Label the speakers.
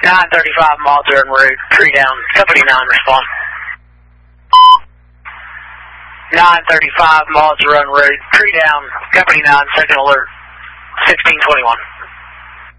Speaker 1: 935 miles en route, tree down, company 9 respond. 935 miles en route, tree down, company 9, second alert, 1621.